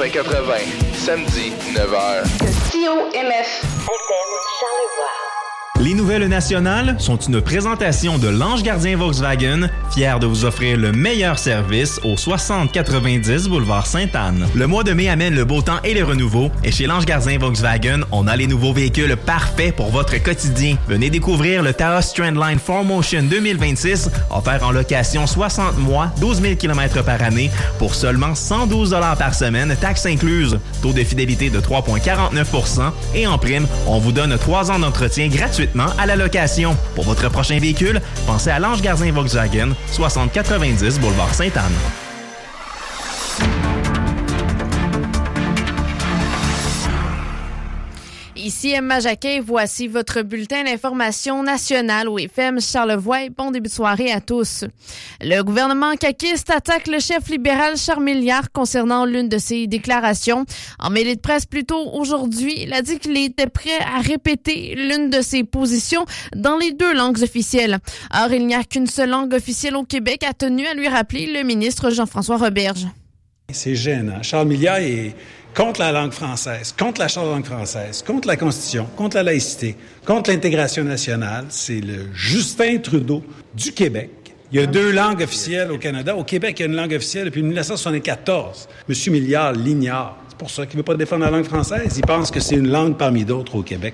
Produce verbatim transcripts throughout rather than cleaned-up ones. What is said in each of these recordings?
quatre-vingts quatre-vingts, samedi, neuf heures. C O M F F M Charlevoix. Les nouvelles nationales sont une présentation de l'Ange Gardien Volkswagen, fier de vous offrir le meilleur service au soixante quatre-vingt-dix boulevard Sainte-Anne. Le mois de mai amène le beau temps et les renouveaux, et chez l'Ange Gardien Volkswagen, on a les nouveaux véhicules parfaits pour votre quotidien. Venez découvrir le Taos Trendline four Motion deux mille vingt-six, offert en location soixante mois, douze mille kilomètres par année, pour seulement cent douze dollars par semaine, taxes incluses. Taux de fidélité de trois virgule quarante-neuf pour cent, et en prime, on vous donne trois ans d'entretien gratuitement à la location. Pour votre prochain véhicule, pensez à l'Ange Gardien Volkswagen, soixante quatre-vingt-dix boulevard Sainte-Anne. Ici Emma Jacquet, voici votre bulletin d'information nationale au F M Charlevoix. Bon début de soirée à tous. Le gouvernement caquiste attaque le chef libéral Charles Milliard concernant l'une de ses déclarations. En mêlée de presse plus tôt aujourd'hui, il a dit qu'il était prêt à répéter l'une de ses positions dans les deux langues officielles. Or, il n'y a qu'une seule langue officielle au Québec, a tenu à lui rappeler le ministre Jean-François Roberge. C'est gênant. Charles Milliard est contre la langue française, contre la charte de la langue française, contre la Constitution, contre la laïcité, contre l'intégration nationale. C'est le Justin Trudeau du Québec. Il y a deux langues officielles au Canada. Au Québec, il y a une langue officielle depuis dix-neuf cent soixante-quatorze. Monsieur Milliard l'ignore. C'est pour ça qu'il ne veut pas défendre la langue française. Il pense que c'est une langue parmi d'autres au Québec.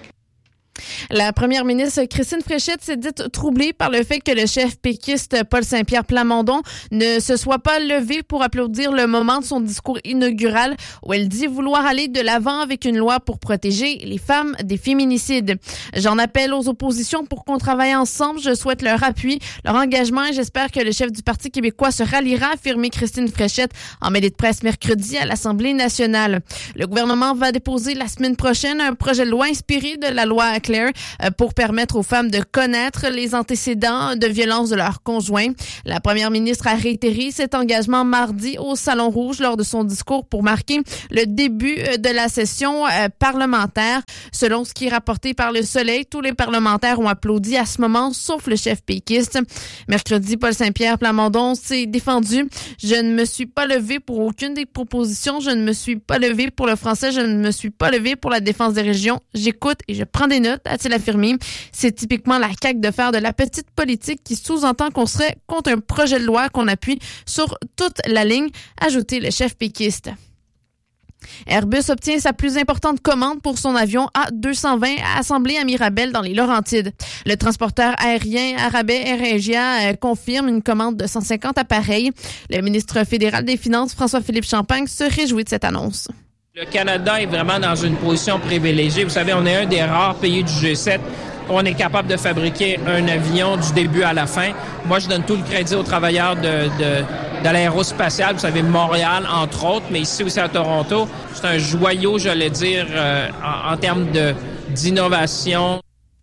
La première ministre Christine Fréchette s'est dite troublée par le fait que le chef péquiste Paul Saint-Pierre Plamondon ne se soit pas levé pour applaudir le moment de son discours inaugural où elle dit vouloir aller de l'avant avec une loi pour protéger les femmes des féminicides. J'en appelle aux oppositions pour qu'on travaille ensemble. Je souhaite leur appui, leur engagement et j'espère que le chef du Parti québécois se ralliera, a affirmé Christine Fréchette en mêlée de presse mercredi à l'Assemblée nationale. Le gouvernement va déposer la semaine prochaine un projet de loi inspiré de la loi Claire pour permettre aux femmes de connaître les antécédents de violence de leur conjoint. La première ministre a réitéré cet engagement mardi au Salon Rouge lors de son discours pour marquer le début de la session parlementaire. Selon ce qui est rapporté par Le Soleil, tous les parlementaires ont applaudi à ce moment, sauf le chef péquiste. Mercredi, Paul Saint-Pierre Plamondon s'est défendu. Je ne me suis pas levé pour aucune des propositions. Je ne me suis pas levé pour le français. Je ne me suis pas levé pour la défense des régions. J'écoute et je prends des notes, a-t-il affirmé. C'est typiquement la C A Q de faire de la petite politique qui sous-entend qu'on serait contre un projet de loi qu'on appuie sur toute la ligne, a ajouté le chef péquiste. Airbus obtient sa plus importante commande pour son avion A deux cent vingt assemblé à Mirabel dans les Laurentides. Le transporteur aérien Arabais AirAsia confirme une commande de cent cinquante appareils. Le ministre fédéral des Finances, François-Philippe Champagne, se réjouit de cette annonce. Le Canada est vraiment dans une position privilégiée. Vous savez, on est un des rares pays du G sept où on est capable de fabriquer un avion du début à la fin. Moi, je donne tout le crédit aux travailleurs de, de, de l'aérospatiale. Vous savez, Montréal, entre autres, mais ici aussi à Toronto. C'est un joyau, j'allais dire, euh, en, en termes de, d'innovation.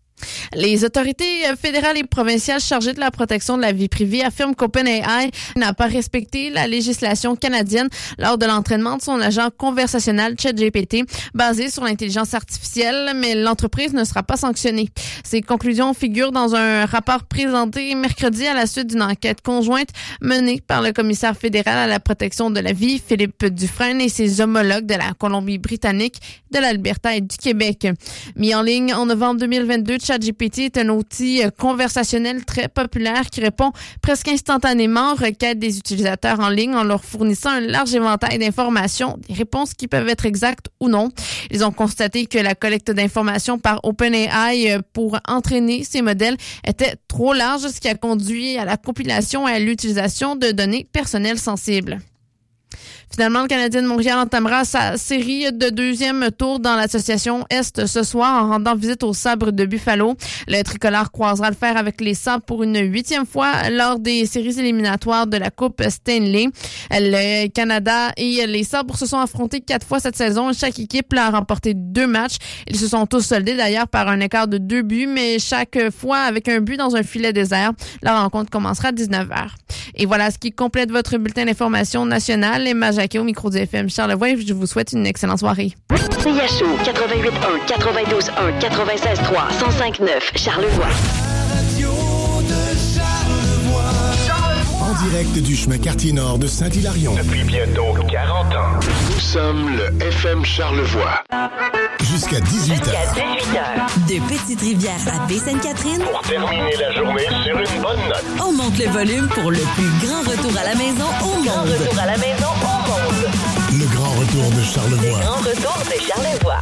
Les autorités fédérales et provinciales chargées de la protection de la vie privée affirment qu'OpenAI n'a pas respecté la législation canadienne lors de l'entraînement de son agent conversationnel ChatGPT basé sur l'intelligence artificielle, mais l'entreprise ne sera pas sanctionnée. Ces conclusions figurent dans un rapport présenté mercredi à la suite d'une enquête conjointe menée par le commissaire fédéral à la protection de la vie, Philippe Dufresne, et ses homologues de la Colombie-Britannique, de l'Alberta et du Québec. Mis en ligne en novembre deux mille vingt-deux, ChatGPT est un outil conversationnel très populaire qui répond presque instantanément aux requêtes des utilisateurs en ligne en leur fournissant un large éventail d'informations, des réponses qui peuvent être exactes ou non. Ils ont constaté que la collecte d'informations par OpenAI pour entraîner ces modèles était trop large, ce qui a conduit à la compilation et à l'utilisation de données personnelles sensibles. Finalement, le Canadien de Montréal entamera sa série de deuxième tour dans l'association Est ce soir en rendant visite au Sabre de Buffalo. Le tricolore croisera le fer avec les Sabres pour une huitième fois lors des séries éliminatoires de la Coupe Stanley. Le Canada et les Sabres se sont affrontés quatre fois cette saison. Chaque équipe a remporté deux matchs. Ils se sont tous soldés d'ailleurs par un écart de deux buts, mais chaque fois avec un but dans un filet désert. La rencontre commencera à dix-neuf heures. Et voilà ce qui complète votre bulletin d'information nationale. Emma Jacquet au micro du F M Charlevoix. Je vous souhaite une excellente soirée. C H O quatre-vingt-huit un, quatre-vingt-douze un, quatre-vingt-seize trois, cent cinq neuf Charlevoix. En en direct du chemin Quartier-Nord de Saint-Hilarion. Depuis bientôt quarante ans. Nous sommes le F M Charlevoix. Jusqu'à dix-huit heures. Jusqu'à dix-huit heures. De Petite-Rivière à Baie-Sainte-Catherine, Pour terminer la journée sur une bonne note. on monte le volume pour le plus grand retour à la maison au monde. Retour à la maison au monde. Le grand retour de Charlevoix. Grand retour de Charlevoix.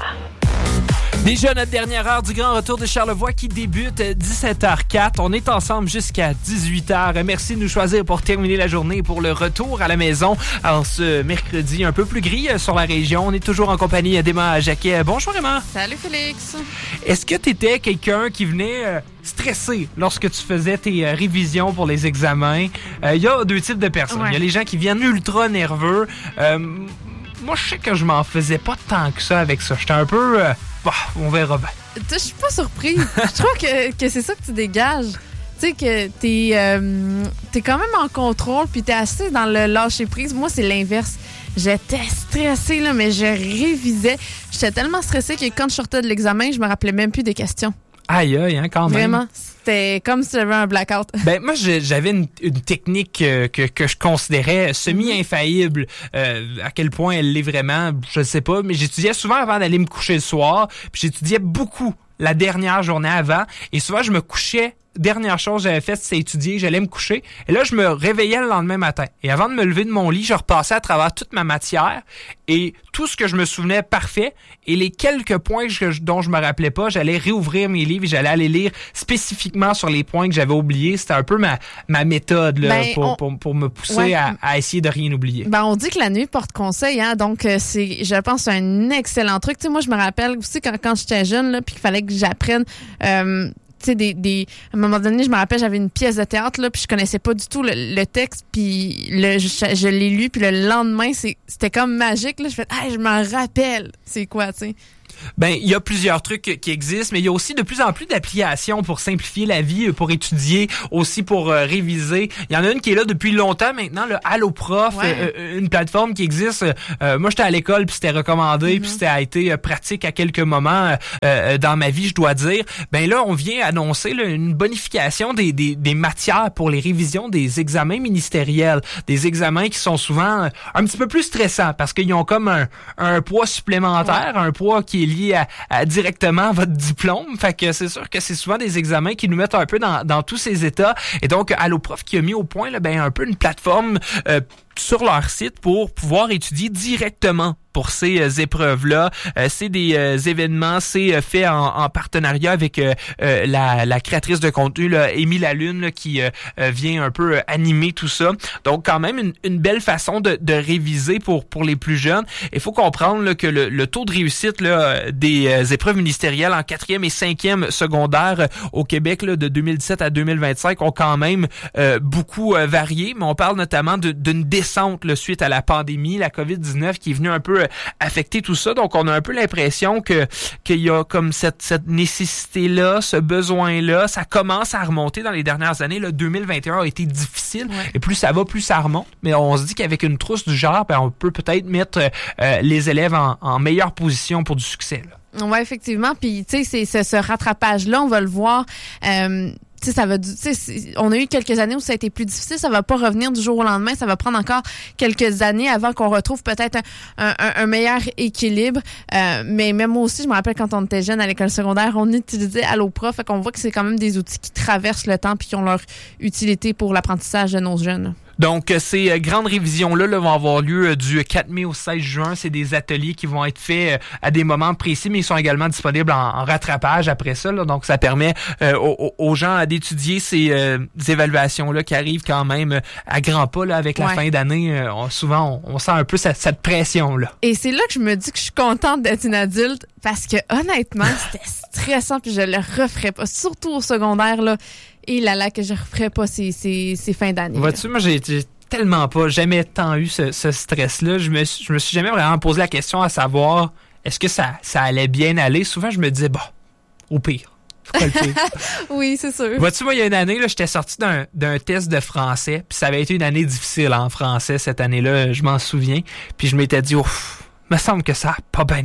Déjà notre dernière heure du Grand Retour de Charlevoix qui débute dix-sept heures quatre. On est ensemble jusqu'à dix-huit heures. Merci de nous choisir pour terminer la journée pour le retour à la maison. Alors ce mercredi un peu plus gris sur la région. On est toujours en compagnie d'Emma Jacquet. Bonjour Emma. Salut Félix. Est-ce que tu étais quelqu'un qui venait euh, stressé lorsque tu faisais tes euh, révisions pour les examens? Il euh, y a deux types de personnes. Il Ouais. y a les gens qui viennent ultra nerveux. Euh, moi, je sais que je m'en faisais pas tant que ça avec ça. J'étais un peu... Euh, bah, on verra bien. Je suis pas surprise. Je trouve que, que c'est ça que tu dégages. Tu sais, que t'es euh, t'es quand même en contrôle, puis t'es assez dans le lâcher-prise. Moi, c'est l'inverse. J'étais stressée, là, mais je révisais. J'étais tellement stressée que quand je sortais de l'examen, je me rappelais même plus des questions. Aïe, aïe, hein, quand même. Vraiment. C'était comme si j'avais un blackout. Ben moi je- j'avais une, une technique euh, que, que je considérais semi-infaillible. Euh, à quel point elle l'est vraiment, je ne sais pas, mais j'étudiais souvent avant d'aller me coucher le soir, puis j'étudiais beaucoup la dernière journée avant, et souvent je me couchais. Dernière chose que j'avais faite, c'est étudier, j'allais me coucher. Et là, je me réveillais le lendemain matin. Et avant de me lever de mon lit, je repassais à travers toute ma matière et tout ce que je me souvenais parfait. Et les quelques points que je- dont je me rappelais pas, j'allais réouvrir mes livres et j'allais aller lire spécifiquement sur les points que j'avais oubliés. C'était un peu ma, ma méthode là, Ben, pour, on- pour, pour me pousser Ouais. à, à essayer de rien oublier. Ben, on dit que la nuit porte conseil, hein. Donc, euh, c'est, je pense, un excellent truc. Tu sais, moi, je me rappelle aussi quand, quand j'étais jeune, là, puis qu'il fallait que j'apprenne, euh, tu sais, des, des, à un moment donné, je me rappelle, j'avais une pièce de théâtre, là, puis je connaissais pas du tout le, le texte, puis le, je, je l'ai lu, puis le lendemain, c'est, c'était comme magique, là. Je fais, ah, je m'en rappelle. C'est quoi, tu sais? Ben, il y a plusieurs trucs qui existent, mais il y a aussi de plus en plus d'applications pour simplifier la vie, pour étudier, aussi pour euh, réviser. Il y en a une qui est là depuis longtemps maintenant, le AlloProf, Ouais. euh, une plateforme qui existe. Euh, moi, j'étais à l'école, puis c'était recommandé, Mm-hmm. puis c'était a été euh, pratique à quelques moments euh, dans ma vie, je dois dire. Ben là, on vient annoncer là, une bonification des, des, des matières pour les révisions des examens ministériels, des examens qui sont souvent euh, un petit peu plus stressants parce qu'ils ont comme un, un poids supplémentaire, un poids qui est lié à, à directement à votre diplôme. Fait que c'est sûr que c'est souvent des examens qui nous mettent un peu dans, dans tous ces états. Et donc, AlloProf qui a mis au point là, ben, un peu une plateforme euh, sur leur site pour pouvoir étudier directement pour ces euh, épreuves-là. Euh, c'est des euh, événements, c'est euh, fait en, en partenariat avec euh, euh, la, la créatrice de contenu, là, Amy Lalune, là, qui euh, euh, vient un peu euh, animer tout ça. Donc, quand même, une, une belle façon de, de réviser pour pour les plus jeunes. Il faut comprendre là, que le, le taux de réussite là, des euh, épreuves ministérielles en quatrième et cinquième secondaire euh, au Québec là, de deux mille dix-sept à deux mille vingt-cinq ont quand même euh, beaucoup euh, varié, mais on parle notamment de, d'une descente là, suite à la pandémie, la covid dix-neuf qui est venue un peu euh, affecter tout ça. Donc, on a un peu l'impression que qu'il y a comme cette, cette nécessité-là, ce besoin-là. Ça commence à remonter dans les dernières années. Le deux mille vingt et un a été difficile. Ouais. Et plus ça va, plus ça remonte. Mais on se dit qu'avec une trousse du genre, ben, on peut peut-être mettre euh, les élèves en, en meilleure position pour du succès, là. Ouais, effectivement. Puis, tu sais, c'est, c'est ce rattrapage-là, on va le voir. Euh, tu sais, ça va, du- tu sais, on a eu quelques années où ça a été plus difficile. Ça va pas revenir du jour au lendemain. Ça va prendre encore quelques années avant qu'on retrouve peut-être un, un, un meilleur équilibre. Euh, mais même moi aussi, je me rappelle quand on était jeune à l'école secondaire, on utilisait AlloProf. Fait qu'on voit que c'est quand même des outils qui traversent le temps puis qui ont leur utilité pour l'apprentissage de nos jeunes. Donc, ces euh, grandes révisions-là là, vont avoir lieu euh, du quatre mai au seize juin. C'est des ateliers qui vont être faits euh, à des moments précis, mais ils sont également disponibles en, en rattrapage après ça. Là. Donc, ça permet euh, aux, aux gens d'étudier ces euh, évaluations-là qui arrivent quand même euh, à grands pas là, avec la Ouais. fin d'année. Euh, on, souvent, on, on sent un peu cette, cette pression-là. Et c'est là que je me dis que je suis contente d'être une adulte parce que honnêtement, c'était stressant puis je le referais pas, surtout au secondaire là. Et là là que je referais pas ces, ces, ces fins d'année. Vois-tu, moi, j'ai, j'ai tellement pas, jamais tant eu ce, ce stress-là. Je me, suis- je me suis jamais vraiment posé la question à savoir est-ce que ça, ça allait bien aller. Souvent, je me disais, bah, au pire. C'est quoi le pire? Oui, c'est sûr. Vois-tu, moi, il y a une année, là, j'étais sorti d'un, d'un test de français, puis ça avait été une année difficile en français cette année-là, je m'en souviens. Puis je m'étais dit, ouf, me semble que ça a pas bien été.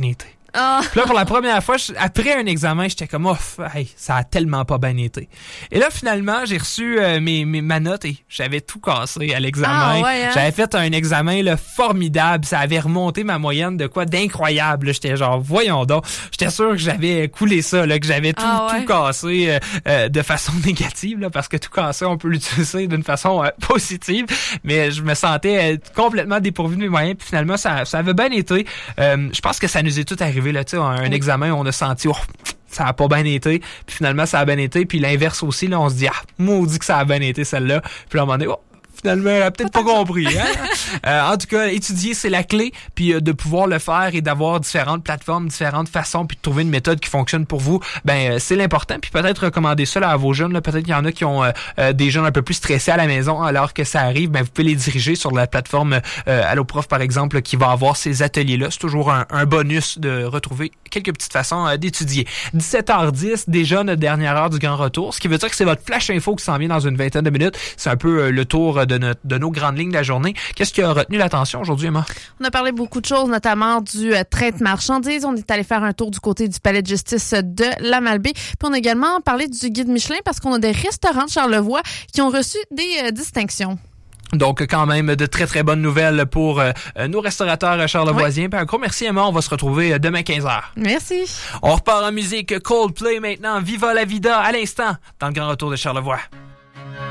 Oh. Puis là, pour la première fois, je, après un examen, j'étais comme, oh, hey, ça a tellement pas bien été. Et là, finalement, j'ai reçu euh, mes, mes, ma note et j'avais tout cassé à l'examen. Ah, ouais, hein? J'avais fait un examen là, formidable. Ça avait remonté ma moyenne de quoi d'incroyable. J'étais genre, voyons donc. J'étais sûr que j'avais coulé ça, là, que j'avais tout, ah, ouais. tout cassé euh, euh, de façon négative, là, parce que tout cassé, on peut l'utiliser d'une façon euh, positive. Mais je me sentais euh, complètement dépourvu de mes moyens. Puis finalement, ça, ça avait bien été. Euh, je pense que ça nous est tout arrivé. Là, un, un oui. examen où on a senti oh, ça a pas bien été, puis finalement ça a bien été, puis l'inverse aussi, là, on se dit ah, maudit que ça a bien été celle-là, puis là, à un moment donné, oh, finalement, elle a peut-être pas compris. Hein? euh, en tout cas, étudier, c'est la clé, puis euh, de pouvoir le faire et d'avoir différentes plateformes, différentes façons, puis de trouver une méthode qui fonctionne pour vous, ben euh, c'est l'important. Puis peut-être recommander ça là, à vos jeunes. Là. Peut-être qu'il y en a qui ont euh, euh, des jeunes un peu plus stressés à la maison alors que ça arrive. Ben vous pouvez les diriger sur la plateforme euh, Alloprof, par exemple, là, qui va avoir ces ateliers-là. C'est toujours un, un bonus de retrouver quelques petites façons euh, d'étudier. dix-sept heures dix, déjà notre dernière heure du grand retour, ce qui veut dire que c'est votre flash info qui s'en vient dans une vingtaine de minutes. C'est un peu euh, le tour de, notre, de nos grandes lignes de la journée. Qu'est-ce qui a retenu l'attention aujourd'hui, Emma? On a parlé beaucoup de choses, notamment du euh, train de marchandises. On est allé faire un tour du côté du palais de justice de la Malbaie. Puis on a également parlé du guide Michelin parce qu'on a des restaurants de Charlevoix qui ont reçu des euh, distinctions. Donc, quand même, de très, très bonnes nouvelles pour euh, nos restaurateurs charlevoisiens. Oui. Puis un gros merci, Emma. On va se retrouver demain quinze heures. Merci. On repart en musique. Coldplay maintenant. Viva la vida à l'instant dans le grand retour de Charlevoix.